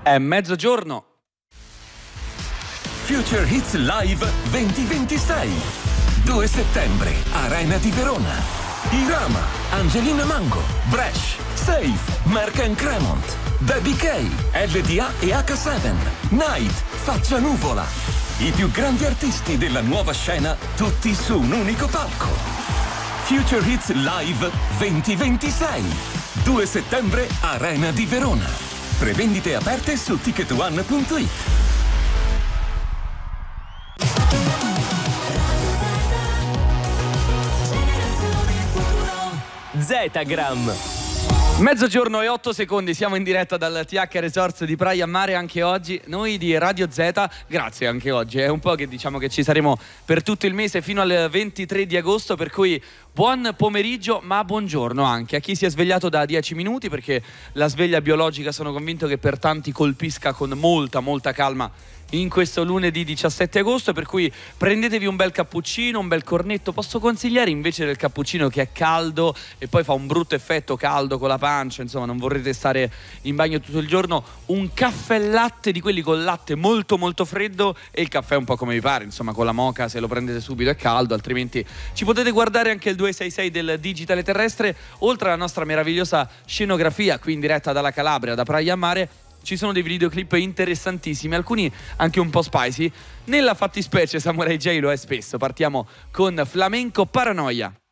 È mezzogiorno. Future Hits Live 2026. 2 settembre, Arena di Verona. Irama, Angelina Mango, Bresh, Safe, Mark & Cremont, Baby K, LDA e H7, Night, Faccia Nuvola. I più grandi artisti della nuova scena, tutti su un unico palco. Future Hits Live 2026. 2 settembre, Arena di Verona. Prevendite aperte su ticketone.it. Zetagram. Mezzogiorno e 8 secondi, siamo in diretta dal TH Resorts di Praia Mare anche oggi. Noi di Radio Z, grazie anche oggi. È un po' che diciamo che ci saremo per tutto il mese fino al 23 di agosto, per cui buon pomeriggio, ma buongiorno anche a chi si è svegliato da 10 minuti, perché la sveglia biologica sono convinto che per tanti colpisca con molta calma in questo lunedì 17 agosto, per cui prendetevi un bel cappuccino, un bel cornetto. Posso consigliare invece del cappuccino, che è caldo e poi fa un brutto effetto caldo con la pancia, insomma non vorrete stare in bagno tutto il giorno, un caffè latte di quelli con latte molto freddo, e il caffè un po' come vi pare, insomma con la moka, se lo prendete subito è caldo, altrimenti ci potete guardare anche il 266 del digitale terrestre. Oltre alla nostra meravigliosa scenografia qui in diretta dalla Calabria, da Praia Mare, ci sono dei videoclip interessantissimi, alcuni anche un po' spicy. Nella fattispecie Samurai J lo è spesso. Partiamo con Flamenco Paranoia.